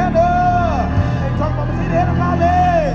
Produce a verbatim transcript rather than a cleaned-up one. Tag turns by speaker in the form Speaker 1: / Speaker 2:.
Speaker 1: hand up. Hey, talk about, see the head of knowledge.